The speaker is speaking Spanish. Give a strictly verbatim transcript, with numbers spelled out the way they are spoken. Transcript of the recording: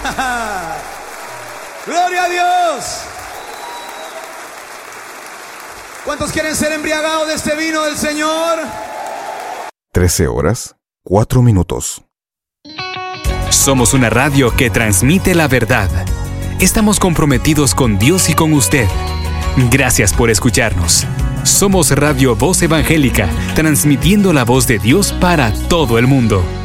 ¡Gloria a Dios! ¿Cuántos quieren ser embriagados de este vino del Señor? trece horas, cuatro minutos. Somos una radio que transmite la verdad. Estamos comprometidos con Dios y con usted. Gracias por escucharnos. Somos Radio Voz Evangélica, transmitiendo la voz de Dios para todo el mundo.